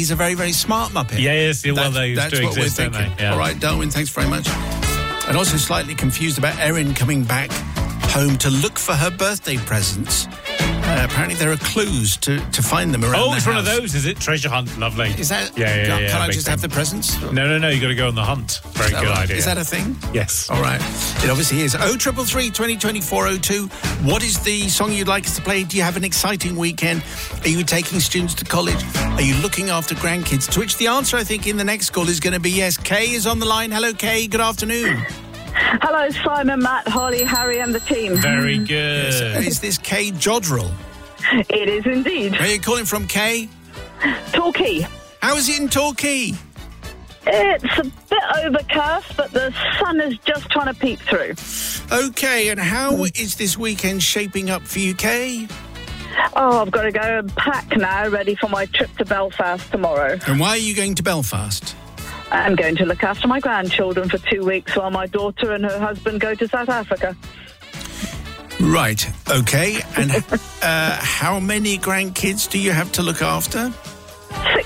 he's a very, very smart Muppet. Yes, well, they that's do what exist, we're don't thinking. they? Yeah. All right, Darwin, thanks very much. And also slightly confused about Erin coming back home to look for her birthday presents. Apparently there are clues to find them around the it's house. one of those, is it? Treasure hunt, lovely. Is that? Yeah. Can I big just thing. have the presents? No, you got to go on the hunt. Very good Right? idea. Is that a thing? Yes. All right. It obviously is. 0333 202402. What is the song you'd like us to play? Do you have an exciting weekend? Are you taking students to college? Are you looking after grandkids? To which the answer, I think, in the next call is going to be yes. Kay is on the line. Hello, Kay. Good afternoon. Hello, Simon, Matt, Holly, Harry and the team. Very good. Is this Kay Jodrell? It is indeed. Where are you calling from, Kay? Torquay. How is it in Torquay? It's a bit overcast, but the sun is just trying to peek through. Okay, and how is this weekend shaping up for you, Kay? Oh, I've got to go and pack now, ready for my trip to Belfast tomorrow. And why are you going to Belfast? I'm going to look after my grandchildren for 2 weeks while my daughter and her husband go to South Africa. Right, okay. And how many grandkids do you have to look after? 6.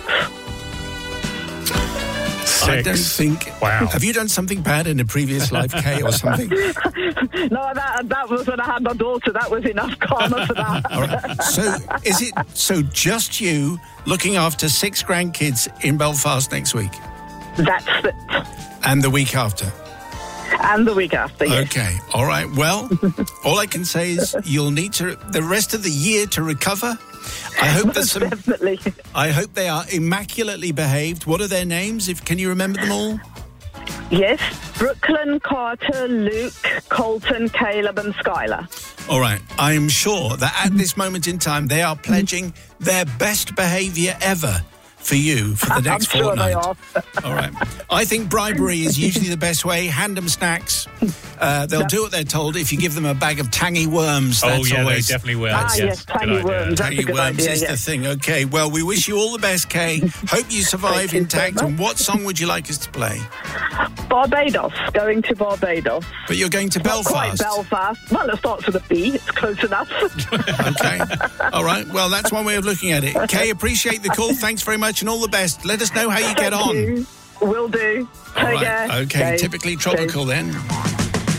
I don't think... Wow. Have you done something bad in a previous life, Kay, or something? No, that was when I had my daughter. That was enough karma for that. All right. So just you looking after 6 grandkids in Belfast next week? That's it. And the week after? And the week after, yes. Okay, all right. Well, all I can say is you'll need the rest of the year to recover. I hope there's some... Definitely. I hope they are immaculately behaved. What are their names? Can you remember them all? Yes, Brooklyn, Carter, Luke, Colton, Caleb and Skylar. All right. I am sure that at this moment in time, they are pledging their best behaviour ever for you for the next I'm fortnight. Sure they are. All right. I think bribery is usually the best way. Hand them snacks. They'll do what they're told. If you give them a bag of tangy worms, that's they always... definitely will. Yes, tangy worms. That's Tangy a good worms idea, is yes. the thing. Okay, well, we wish you all the best, Kay. Hope you survive Thank you so intact. much. And what song would you like us to play? Barbados. Going to Barbados. But you're going to Not quite Belfast. Belfast. Well, it starts with a B. It's close enough. Okay. All right. Well, that's one way of looking at it. Kay, appreciate the call. Thanks very much and all the best. Let us know how you get on. Will do. All Take right. care. Okay. Typically tropical then.